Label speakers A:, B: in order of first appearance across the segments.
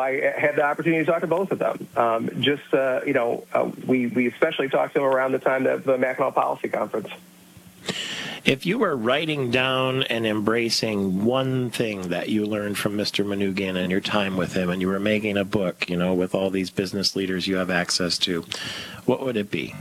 A: I had the opportunity to talk to both of them. We especially talked to them around the time of the Mackinac Policy Conference.
B: If you were writing down and embracing one thing that you learned from Mr. Manoogian and your time with him, and you were making a book, with all these business leaders you have access to, what would it be?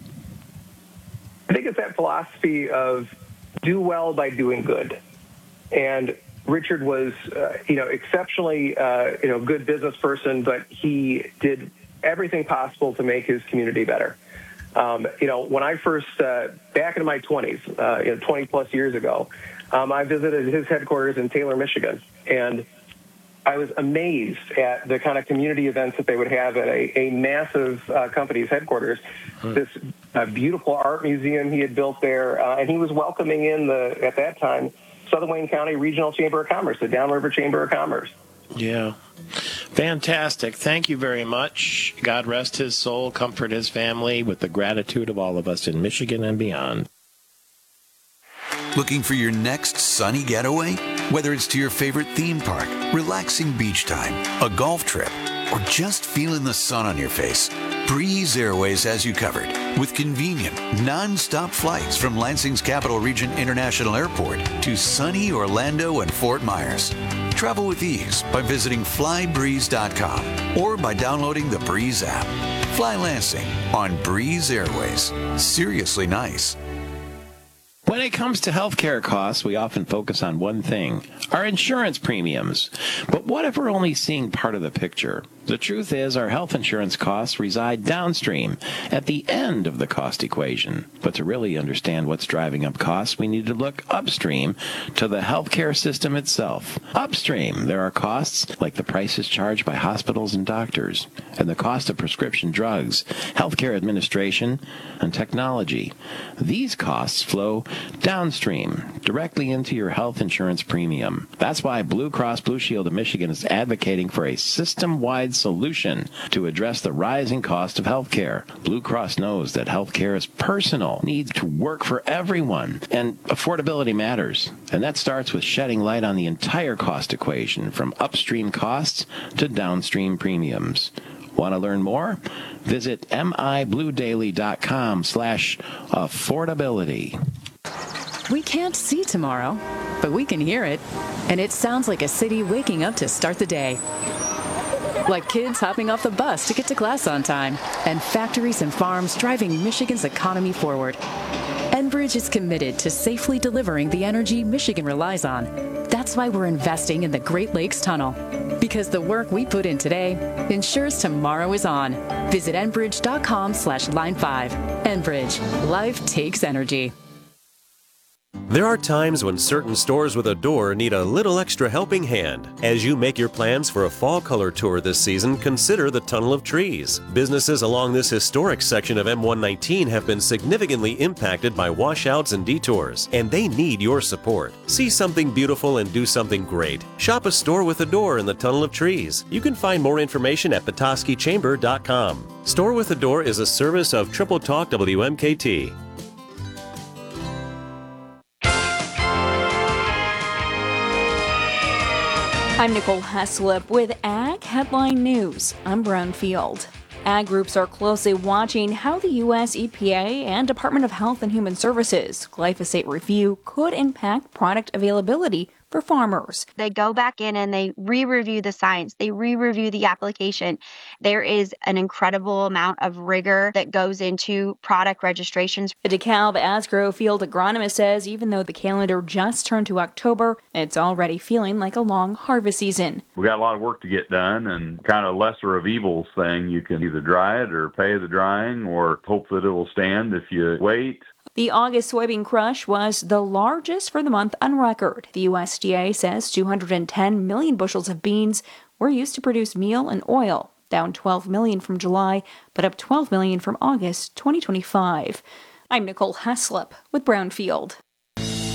A: I think it's that philosophy of do well by doing good. And Richard was, exceptionally, good business person, but he did everything possible to make his community better. When I first, back in my 20s, 20 plus years ago, I visited his headquarters in Taylor, Michigan, and I was amazed at the kind of community events that they would have at a massive company's headquarters. This beautiful art museum he had built there, and he was welcoming in at that time, Southern Wayne County Regional Chamber of Commerce, the Downriver Chamber of Commerce.
B: Yeah. Fantastic. Thank you very much. God rest his soul, comfort his family, with the gratitude of all of us in Michigan and beyond.
C: Looking for your next sunny getaway? Whether it's to your favorite theme park, relaxing beach time, a golf trip, or just feeling the sun on your face, Breeze Airways has you covered with convenient, non-stop flights from Lansing's Capital Region International Airport to sunny Orlando and Fort Myers. Travel with ease by visiting flybreeze.com or by downloading the Breeze app. Fly Lansing on Breeze Airways. Seriously nice.
B: When it comes to healthcare costs, we often focus on one thing, our insurance premiums. But what if we're only seeing part of the picture? The truth is, our health insurance costs reside downstream, at the end of the cost equation. But to really understand what's driving up costs, we need to look upstream to the healthcare system itself. Upstream, there are costs like the prices charged by hospitals and doctors, and the cost of prescription drugs, healthcare administration, and technology. These costs flow downstream, directly into your health insurance premium. That's why Blue Cross Blue Shield of Michigan is advocating for a system-wide solution to address the rising cost of healthcare. Blue Cross knows that healthcare is personal, needs to work for everyone, and affordability matters. And that starts with shedding light on the entire cost equation, from upstream costs to downstream premiums. Want to learn more? Visit mibluedaily.com/affordability.
D: We can't see tomorrow, but we can hear it. And it sounds like a city waking up to start the day. Like kids hopping off the bus to get to class on time, and factories and farms driving Michigan's economy forward. Enbridge is committed to safely delivering the energy Michigan relies on. That's why we're investing in the Great Lakes Tunnel. Because the work we put in today ensures tomorrow is on. Visit Enbridge.com/line5. Enbridge. Life takes energy.
E: There are times when certain stores with a door need a little extra helping hand. As you make your plans for a fall color tour this season, consider the Tunnel of Trees. Businesses along this historic section of M119 have been significantly impacted by washouts and detours, and they need your support. See something beautiful and do something great. Shop a store with a door in the Tunnel of Trees. You can find more information at petoskeychamber.com. Store with a Door is a service of Triple Talk WMKT.
F: I'm Nicole Heslop with Ag Headline News. I'm Brownfield. Ag groups are closely watching how the U.S. EPA and Department of Health and Human Services glyphosate review could impact product availability for farmers.
G: They go back in and they re-review the science. They re-review the application. There is an incredible amount of rigor that goes into product registrations.
F: The DeKalb Asgrow field agronomist says even though the calendar just turned to October, it's already feeling like a long harvest season.
H: We got a lot of work to get done, and kind of lesser of evils thing. You can either dry it or pay the drying or hope that it will stand if you wait.
F: The August soybean crush was the largest for the month on record. The USDA says 210 million bushels of beans were used to produce meal and oil, down 12 million from July, but up 12 million from August 2025. I'm Nicole Heslop with Brownfield.